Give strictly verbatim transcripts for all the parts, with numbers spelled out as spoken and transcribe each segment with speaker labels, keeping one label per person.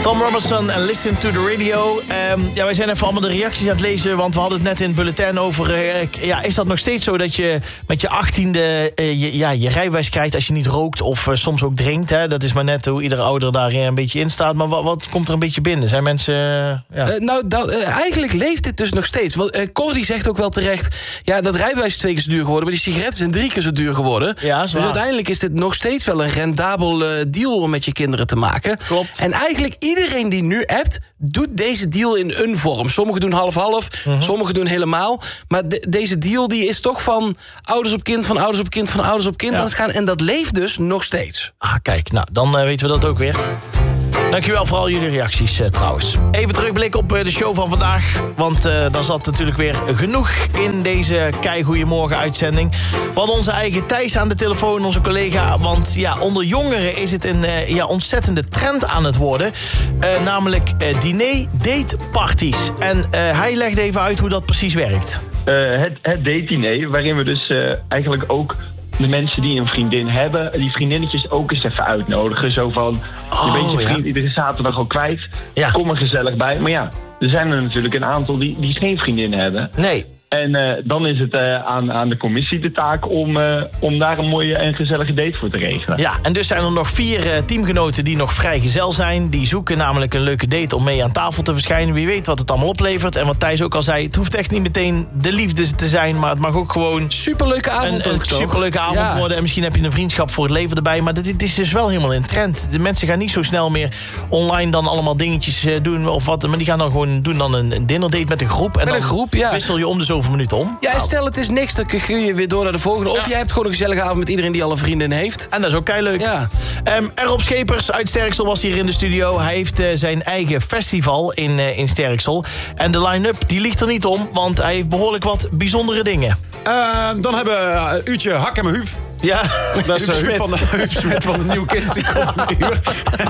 Speaker 1: Tom Robinson en Listen to the Radio. Um, ja, wij zijn even allemaal de reacties aan het lezen, want we hadden het net in het bulletin over... Uh, ja, is dat nog steeds zo dat je met je achttiende uh, je, ja, je rijbewijs krijgt als je niet rookt of uh, soms ook drinkt? Hè? Dat is maar net hoe iedere ouder daar een beetje in staat. Maar wat, wat komt er een beetje binnen? Zijn mensen... Uh, ja.
Speaker 2: uh, nou, dat, uh, eigenlijk leeft dit dus nog steeds. Want uh, Cordy zegt ook wel terecht... ja, dat rijbewijs is twee keer zo duur geworden... maar die sigaretten zijn drie keer zo duur geworden.
Speaker 1: Ja,
Speaker 2: dus uiteindelijk is dit nog steeds wel een rendabel uh, deal om met je kinderen te maken.
Speaker 1: Klopt.
Speaker 2: En eigenlijk iedereen die nu appt, doet deze deal in een vorm. Sommigen doen half-half, mm-hmm. sommigen doen helemaal. Maar de, deze deal die is toch van ouders op kind, van ouders op kind, van ouders op kind ja. aan het gaan. En dat leeft dus nog steeds.
Speaker 1: Ah, kijk, nou, dan uh, weten we dat ook weer. Dankjewel voor al jullie reacties uh, trouwens. Even terugblikken op uh, de show van vandaag. Want uh, daar zat natuurlijk weer genoeg in deze keigoeiemorgen uitzending. We hadden onze eigen Thijs aan de telefoon, onze collega. Want ja, onder jongeren is het een uh, ja, ontzettende trend aan het worden. Uh, namelijk uh, diner-date-parties. En uh, hij legt even uit hoe dat precies werkt.
Speaker 3: Uh, het, het date-diner, waarin we dus uh, eigenlijk ook... de mensen die een vriendin hebben, die vriendinnetjes ook eens even uitnodigen. Zo van, oh, je bent je vriend ja. iedere zaterdag al kwijt. Ja. Kom er gezellig bij. Maar ja, er zijn er natuurlijk een aantal die, die geen vriendin hebben.
Speaker 1: Nee.
Speaker 3: En uh, dan is het uh, aan, aan de commissie de taak om, uh, om daar een mooie en gezellige date voor te regelen.
Speaker 1: Ja, en dus zijn er nog vier uh, teamgenoten die nog vrijgezel zijn. Die zoeken namelijk een leuke date om mee aan tafel te verschijnen. Wie weet wat het allemaal oplevert. En wat Thijs ook al zei, het hoeft echt niet meteen de liefde te zijn. Maar het mag ook gewoon
Speaker 2: superleuke avond
Speaker 1: een, een
Speaker 2: ook, toch?
Speaker 1: superleuke avond ja. worden. En misschien heb je een vriendschap voor het leven erbij. Maar dit is dus wel helemaal in trend. De mensen gaan niet zo snel meer online dan allemaal dingetjes uh, doen of wat. Maar die gaan dan gewoon doen dan een, een dinnerdate met een groep. En
Speaker 2: met een
Speaker 1: dan
Speaker 2: groep, ja.
Speaker 1: wissel je om de zoveel minuten om.
Speaker 2: Ja, en stel het is niks, dan kun je weer door naar de volgende. Of ja. jij hebt gewoon een gezellige avond met iedereen die al een vriendin heeft.
Speaker 1: En dat is ook keileuk.
Speaker 2: Ja.
Speaker 1: Um, Erop Schepers uit Sterksel was hier in de studio. Hij heeft uh, zijn eigen festival in, uh, in Sterksel. En de line-up die ligt er niet om, want hij heeft behoorlijk wat bijzondere dingen.
Speaker 4: Uh, dan hebben we uh, een uurtje Hak en mijn Huub.
Speaker 1: Ja,
Speaker 4: dat is uh, Huub, van de, Huub Smit van de New Kids. Die komt een uur.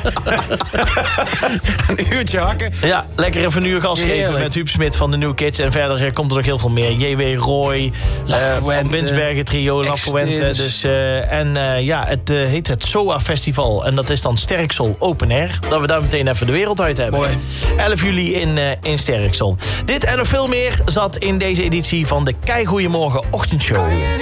Speaker 4: een uurtje hakken.
Speaker 1: Ja, lekker even een uur gas geven met Huub Smit van de New Kids. En verder uh, komt er nog heel veel meer. J W Roy, uh, van Winsbergen Trio, La Fuente. Dus, uh, en uh, ja, het uh, heet het S O A Festival. En dat is dan Sterksel Open Air. Dat we daar meteen even de wereld uit hebben.
Speaker 2: Mooi.
Speaker 1: elf juli in, uh, in Sterksel. Dit en nog veel meer zat in deze editie van de Keigoeiemorgen Ochtendshow.